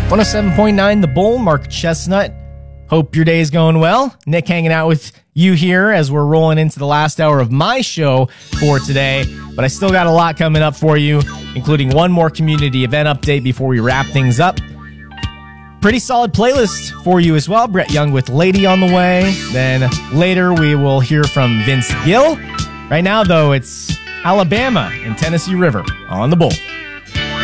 107.9 The Bull, Mark Chestnut. Hope your day is going well. Nick hanging out with you here as we're rolling into the last hour of my show for today. But I still got a lot coming up for you, including one more community event update before we wrap things up. Pretty solid playlist for you as well. Brett Young with Lady on the way. Then later we will hear from Vince Gill. Right now, though, it's Alabama and Tennessee River on The Bull.